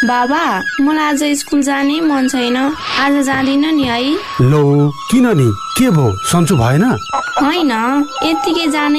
बाबा मलाई आज स्कुल जाने मन छैन, आज जाँदिन नि है। लो किन नि, के भो सन्चो भएन? होइन, यत्तिकै जाने